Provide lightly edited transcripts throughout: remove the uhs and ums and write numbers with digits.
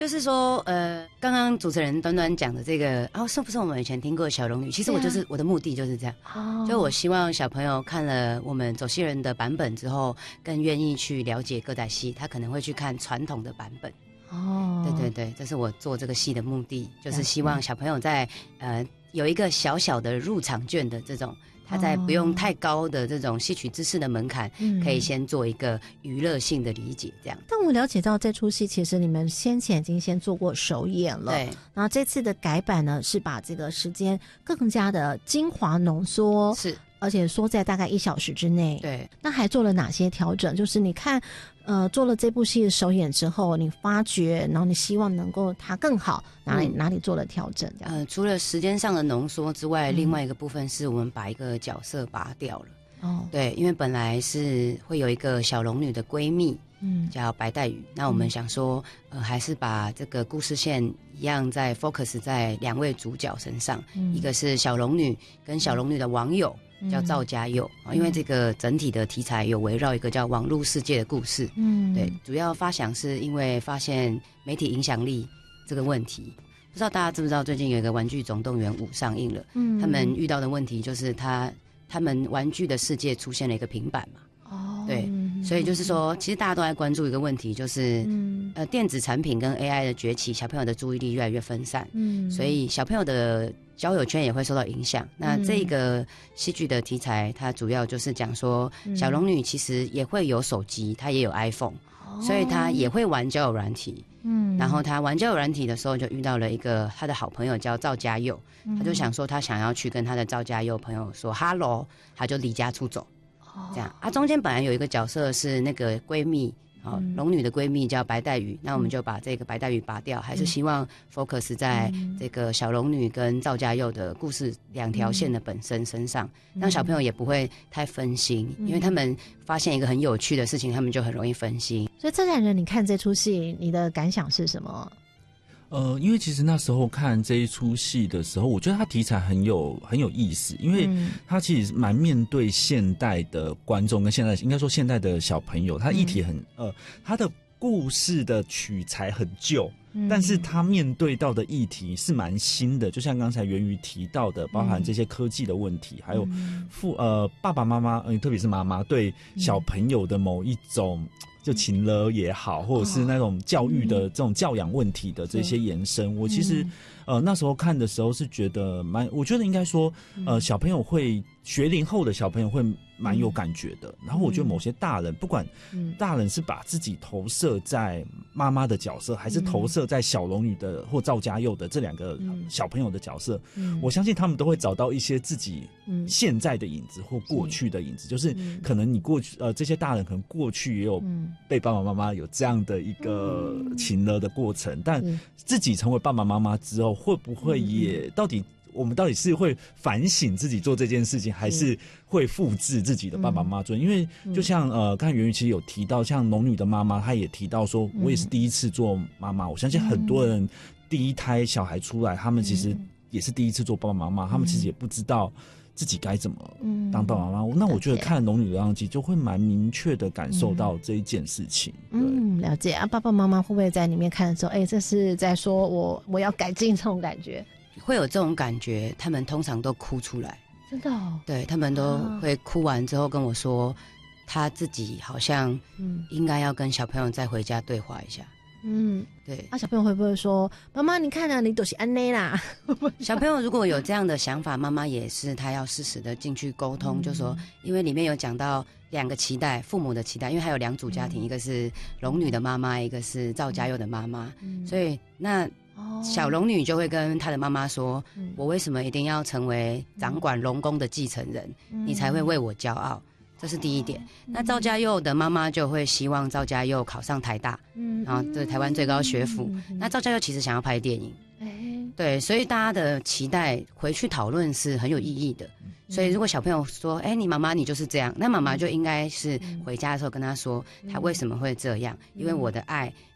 就是说，刚刚主持人端端讲的这个，是不是我们以前听过小龙女？其实我的目的就是这样，就我希望小朋友看了我们走戏人的版本之后，更愿意去了解歌仔戏，他可能会去看传统的版本。对对对，这是我做这个戏的目的，就是希望小朋友在有一个小小的入场券的这种。他在不用太高的这种戏曲知识的门槛，可以先做一个娱乐性的理解，这样。 但我了解到这出戏其实你们先前已经先做过首演了， 对。 然后这次的改版呢，是把这个时间更加的精华浓缩， 是， 而且缩在大概1小时之内。 对。 那还做了哪些调整？就是你看，做了这部戏的首演之后，你发觉，然后你希望能够它更好，哪里做了调整？这样。 除了时间上的浓缩之外，另外一个部分是我们把一个角色拔掉了。对，因为本来是会有一个小龙女的闺蜜，叫白带鱼。那我们想说，还是把这个故事线一样在 focus 在2位主角身上，一个是小龙女跟小龙女的网友。叫赵家佑，因为这个整体的题材有围绕一个叫网络世界的故事。对，主要发想是因为发现媒体影响力这个问题。不知道大家知不知道，最近有一个《玩具总动员5》上映了，他们遇到的问题就是他们玩具的世界出现了一个平板嘛。对，所以就是说，其实大家都在关注一个问题，就是电子产品跟 AI 的崛起，小朋友的注意力越来越分散，所以小朋友的交友圈也会受到影响。那这个戏剧的题材，它主要就是讲说，小龙女其实也会有手机，她也有 iPhone，所以她也会玩交友软体。然后她玩交友软体的时候，就遇到了一个她的好朋友叫赵家佑，她就想说，她想要去跟她的赵家佑朋友说 hello， 她就离家出走。这样中间本来有一个角色是那个闺蜜，龙女的闺蜜叫白带鱼，那我们就把这个白带鱼拔掉，还是希望 focus 在这个小龙女跟赵家佑的故事2条线的本身身上，让小朋友也不会太分心，因为他们发现一个很有趣的事情，他们就很容易分心。 所以策展人，你看这出戏，你的感想是什么？ 因为其实那时候看这一出戏的时候，我觉得它题材很有意思，因为它其实蛮面对现代的观众跟应该说现代的小朋友，它议题很它的故事的取材很旧，但是他面对到的议题是蛮新的，就像刚才元瑜提到的，包含这些科技的问题，还有爸爸妈妈，特别是妈妈对小朋友的某一种就情勒也好，或者是那种教育的这种教养问题的这些延伸，我其实那时候看的时候是觉得我觉得应该说小朋友会学龄后的小朋友会蛮有感觉的。然后我觉得某些大人，不管大人是把自己投射在妈妈的角色，还是投射在小龙女的或赵家佑的这2个小朋友的角色，我相信他们都会找到一些自己现在的影子或过去的影子，就是可能你过去这些大人可能过去也有被爸爸妈妈有这样的一个情勒的过程，但自己成为爸爸妈妈之后，会不会也我们到底是会反省自己做这件事情，还是会复制自己的爸爸妈妈做？因为就像刚才元瑜其实有提到，像龙女的妈妈，她也提到说，我也是第一次做妈妈。我相信很多人第一胎小孩出来，他们其实也是第一次做爸爸妈妈，他们其实也不知道自己该怎么当爸爸妈妈。那我觉得看龙女的样子，就会蛮明确的感受到这一件事情。 了解啊。爸爸妈妈会不会在里面看的时候，这是在说我要改进这种感觉？ 会有这种感觉，他们通常都哭出来。 真的对，他们都会哭完之后跟我说，他自己好像应该要跟小朋友再回家对话一下。对。 小朋友会不会说，妈妈你看啊，你都是安内啦？ 小朋友如果有这样的想法，妈妈也是他要适时的进去沟通，就说因为里面有讲到2个期待，父母的期待，因为还有2组家庭，一个是龙女的妈妈，一个是赵家佑的妈妈，所以那小龙女就会跟她的妈妈说，我为什么一定要成为掌管龙宫的继承人，你才会为我骄傲，这是第一点。那赵家佑的妈妈就会希望赵家佑考上台大，然后这是台湾最高学府。那赵家佑其实想要拍电影，对，所以大家的期待回去讨论是很有意义的。所以如果小朋友说你妈妈你就是这样，那妈妈就应该是回家的时候跟他说他为什么会这样，因为我的爱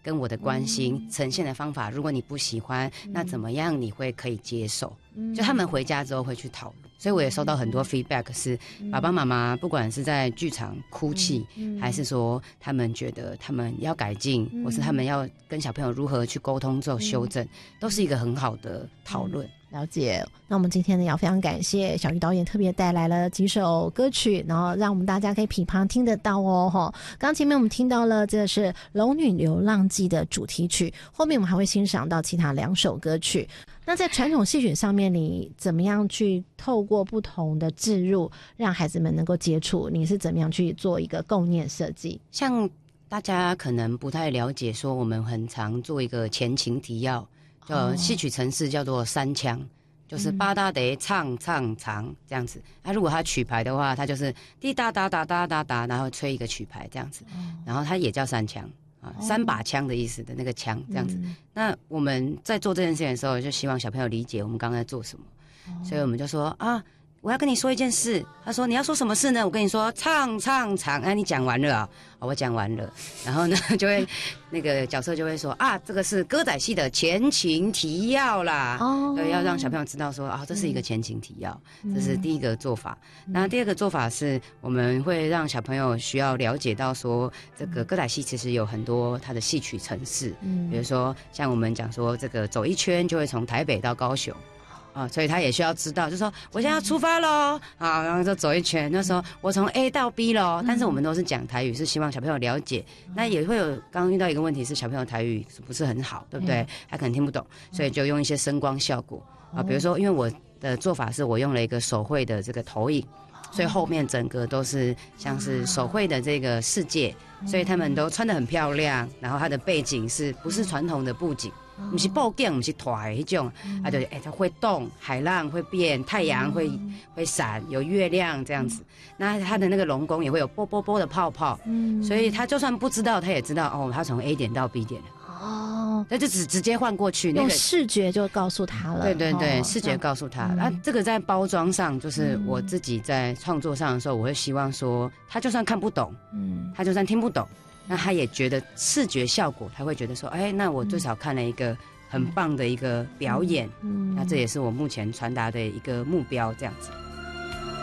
跟我的关心呈现的方法，如果你不喜欢，那怎么样你会可以接受？就他们回家之后会去讨论。所以我也收到很多 feedback， 是爸爸妈妈不管是在剧场哭泣，还是说他们觉得他们要改进，或是他们要跟小朋友如何去沟通做修正，都是一个很好的讨论。 了解。那我们今天呢，也要非常感谢小鱼导演特别带来了几首歌曲，然后让我们大家可以噼啪听得到哦。刚刚前面我们听到了这个是《龙女流浪记》的主题曲，后面我们还会欣赏到其他2首歌曲。那在传统戏曲上面，你怎么样去透过不同的置入，让孩子们能够接触？你是怎么样去做一个构念设计？ 像大家可能不太了解，说我们很常做一个前情提要，戏曲程式叫做3腔，就是巴哒得唱唱唱这样子。如果他曲牌的话，他就是滴哒哒哒哒哒哒，然后吹一个曲牌这样子，然后它也叫3腔。3把枪的意思的那个枪这样子。那我们在做这件事情的时候，就希望小朋友理解我们刚才在做什么，所以我们就说我要跟你说一件事。他说你要说什么事呢？我跟你说唱唱唱。你讲完了啊？我讲完了。然后呢，就会那个角色就会说这个是歌仔戏的前情提要啦。对，要让小朋友知道说这是一个前情提要，这是第一个做法。那第二个做法是我们会让小朋友需要了解到说，这个歌仔戏其实有很多它的戏曲程式，比如说像我们讲说这个走一圈就会从台北到高雄。所以他也需要知道，就说我现在要出发咯，然后就走一圈。那时候我从 A 到 B 咯，但是我们都是讲台语，是希望小朋友了解。那也会有刚刚遇到一个问题是小朋友台语不是很好，对不对？他可能听不懂，所以就用一些声光效果比如说因为我的做法是我用了一个手绘的这个投影，所以后面整个都是像是手绘的这个世界，所以他们都穿得很漂亮，然后它的背景不是传统的布景，不是布景，不是团那种，就是它会动，海浪会变，太阳会闪，有月亮这样子。那它的那个龙宫也会有啵啵啵的泡泡，所以他就算不知道，他也知道他从 A 点到 B 点了。那就直接换过去，那个视觉就告诉他了。对对对，视觉告诉他。这个在包装上，就是我自己在创作上的时候，我会希望说，他就算看不懂，他就算听不懂，那他也觉得视觉效果，他会觉得说，那我最少看了一个很棒的一个表演。那这也是我目前传达的一个目标，这样子。